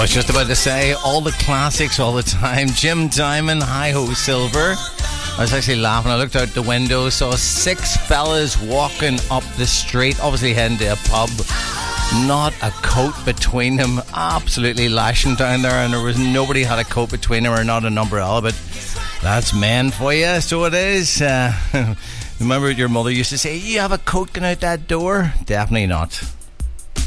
was just about to say all the classics all the time. Jim Diamond, Hi Ho Silver. I was actually laughing. I looked out the window, saw 6 fellas walking up the street, obviously heading to a pub. Not a coat between them, absolutely lashing down there, and there was nobody had a coat between them or not an umbrella, but that's men for you, so it is. Remember what your mother used to say, you have a coat going out that door? Definitely not.